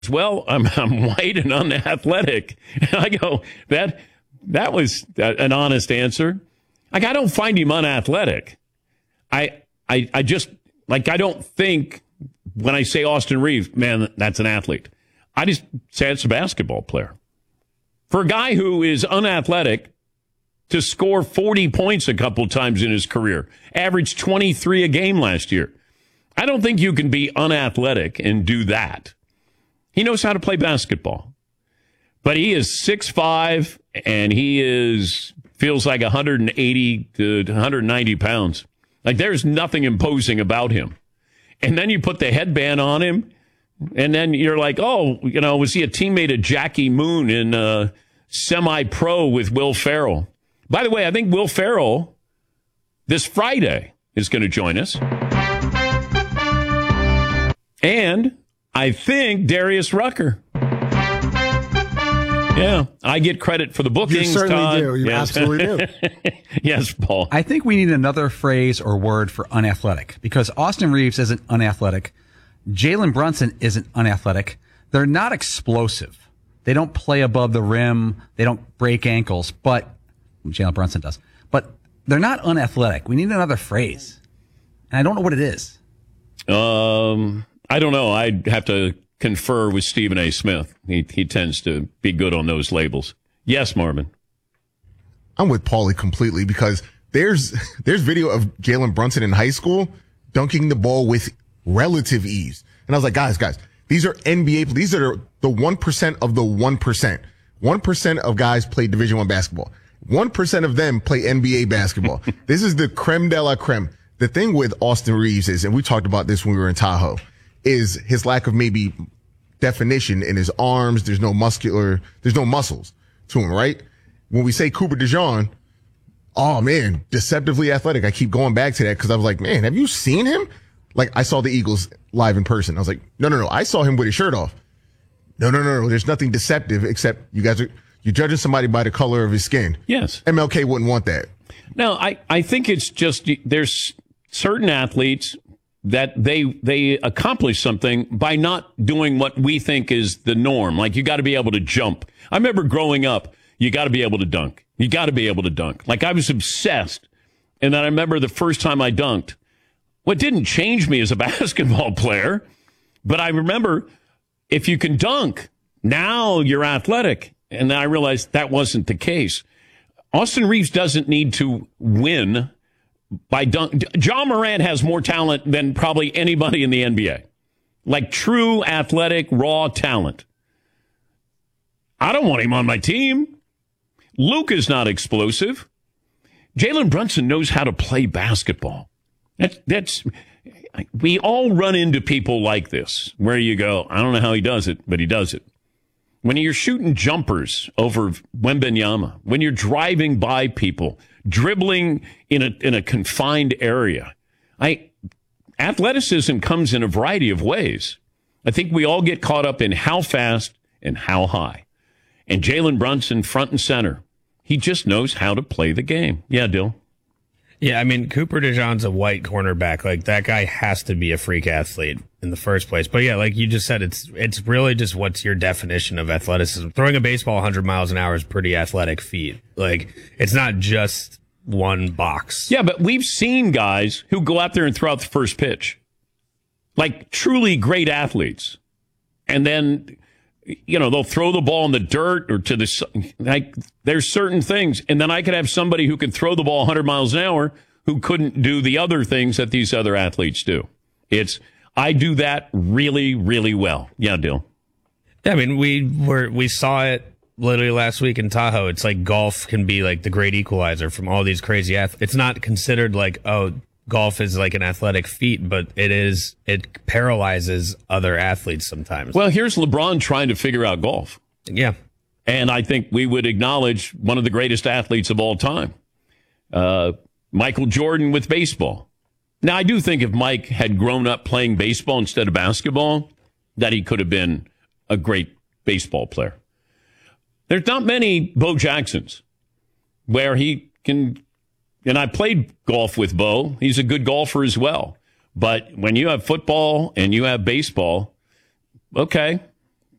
well, I'm white and unathletic. And I go, that was an honest answer. Like, I don't find him unathletic. I just, like, I don't think when I say Austin Reeves, man, that's an athlete. I just say it's a basketball player. For a guy who is unathletic to score 40 points a couple times in his career, averaged 23 a game last year. I don't think you can be unathletic and do that. He knows how to play basketball. But he is 6'5", and he feels like 180 to 190 pounds. Like, there's nothing imposing about him. And then you put the headband on him, and then you're like, oh, was he a teammate of Jackie Moon in semi-pro with Will Ferrell? By the way, I think Will Ferrell this Friday is going to join us. And I think Darius Rucker. Yeah, I get credit for the bookings. You certainly Todd. do. You absolutely do. Yes, Paul. I think we need another phrase or word for unathletic, because Austin Reeves isn't unathletic. Jalen Brunson isn't unathletic. They're not explosive. They don't play above the rim. They don't break ankles, but Jalen Brunson does. But they're not unathletic. We need another phrase. And I don't know what it is. I don't know. I'd have to confer with Stephen A. Smith. He tends to be good on those labels. Yes, Marvin. I'm with Paulie completely, because there's video of Jalen Brunson in high school dunking the ball with relative ease. And I was like, guys, these are NBA. These are the 1% of the 1%. 1% of guys play Division I basketball. 1% of them play NBA basketball. This is the creme de la creme. The thing with Austin Reeves is, and we talked about this when we were in Tahoe, is his lack of maybe definition in his arms. There's no muscles to him, right? When we say Cooper DeJean, oh man, deceptively athletic. I keep going back to that because I was like, man, have you seen him? Like, I saw the Eagles live in person. I was like, no. I saw him with his shirt off. No. There's nothing deceptive except you're judging somebody by the color of his skin. Yes. MLK wouldn't want that. No, I think it's just there's certain athletes that they accomplish something by not doing what we think is the norm. Like, you got to be able to jump. I remember growing up, you got to be able to dunk. You got to be able to dunk. Like, I was obsessed. And then I remember the first time I dunked. What didn't change me as a basketball player, but I remember if you can dunk, now you're athletic. And then I realized that wasn't the case. Austin Reeves doesn't need to win by dunk. John Morant has more talent than probably anybody in the NBA. Like, true athletic, raw talent. I don't want him on my team. Luke is not explosive. Jalen Brunson knows how to play basketball. We all run into people like this, where you go, I don't know how he does it, but he does it. When you're shooting jumpers over Wembanyama, when you're driving by people, dribbling in a confined area, athleticism comes in a variety of ways. I think we all get caught up in how fast and how high. And Jalen Brunson, front and center, he just knows how to play the game. Yeah, Dill. Yeah, I mean, Cooper DeJean's a white cornerback. Like, that guy has to be a freak athlete in the first place. But yeah, like you just said, it's really just what's your definition of athleticism. Throwing a baseball 100 miles an hour is pretty athletic feat. Like, it's not just one box. Yeah, but we've seen guys who go out there and throw out the first pitch. Like, truly great athletes. And then, they'll throw the ball in the dirt or to the, like, there's certain things. And then I could have somebody who can throw the ball 100 miles an hour who couldn't do the other things that these other athletes do. I do that really, really well. Yeah, Dill. Yeah, I mean, we saw it literally last week in Tahoe. It's like golf can be like the great equalizer from all these crazy athletes. It's not considered like, oh, golf is like an athletic feat, but it paralyzes other athletes sometimes. Well, here's LeBron trying to figure out golf. Yeah. And I think we would acknowledge one of the greatest athletes of all time, Michael Jordan with baseball. Now, I do think if Mike had grown up playing baseball instead of basketball, that he could have been a great baseball player. There's not many Bo Jacksons where he can, and I played golf with Bo. He's a good golfer as well. But when you have football and you have baseball, okay,